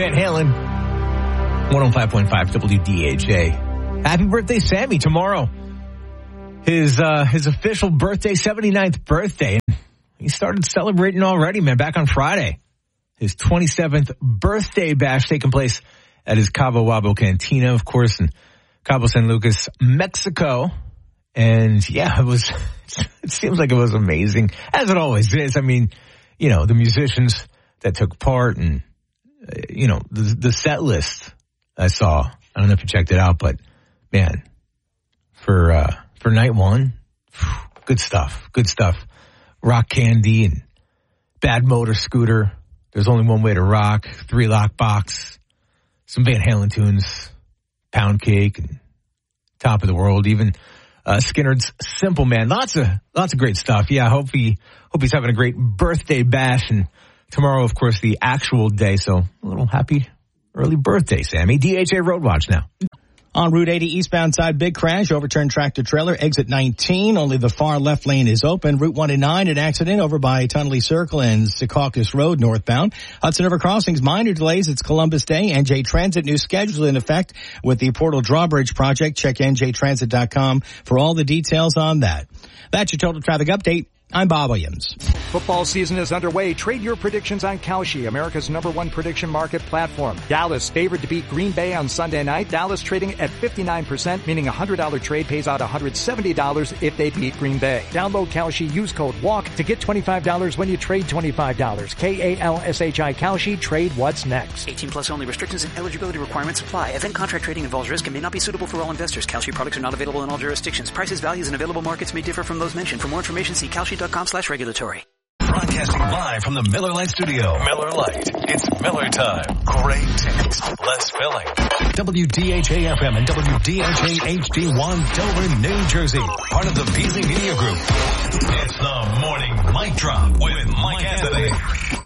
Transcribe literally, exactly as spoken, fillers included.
Van Halen. one oh five point five W D H A. Happy birthday, Sammy, tomorrow. His, uh, his official birthday, seventy-ninth birthday. He started celebrating already, man, back on Friday. His twenty-seventh birthday bash taking place at his Cabo Wabo Cantina, of course, in Cabo San Lucas, Mexico. And yeah, it was, it seems like it was amazing, as it always is. I mean, you know, the musicians that took part and, uh, you know, the, the set list I saw. I don't know if you checked it out, but man, for, uh, for night one, good stuff, good stuff. Rock Candy and Bad Motor Scooter. There's Only One Way to Rock, Three Lock Box, some Van Halen tunes, Pound Cake, and Top of the World, even uh, Skinner's Simple Man. Lots of lots of great stuff. Yeah, I hope he hope he's having a great birthday bash, and tomorrow, of course, the actual day. So a little happy early birthday, Sammy. D H A Road Watch now. On Route eighty eastbound side, big crash, overturned tractor trailer, exit nineteen. Only the far left lane is open. Route one and nine, an accident over by Tunnelly Circle and Secaucus Road northbound. Hudson River Crossings, minor delays. It's Columbus Day. N J Transit, new schedule in effect with the Portal Drawbridge project. Check N J transit dot com for all the details on that. That's your total traffic update. I'm Bob Williams. Football season is underway. Trade your predictions on Kalshi, America's number one prediction market platform. Dallas favored to beat Green Bay on Sunday night. Dallas trading at fifty-nine percent, meaning a one hundred dollars trade pays out one hundred seventy dollars if they beat Green Bay. Download Kalshi, use code WALK to get twenty-five dollars when you trade twenty-five dollars. K A L S H I Kalshi, trade what's next. eighteen plus only. Restrictions and eligibility requirements apply. Event contract trading involves risk and may not be suitable for all investors. Kalshi products are not available in all jurisdictions. Prices, values, and available markets may differ from those mentioned. For more information, see Kalshi dot com slash regulatory. Broadcasting live from the Miller Lite studio. Miller Lite. It's Miller time. Great taste. Less filling. W D H A F M and W D H A H D one, Dover, New Jersey. Part of the Beasley Media Group. It's the Morning Mic Drop with Mike Anthony.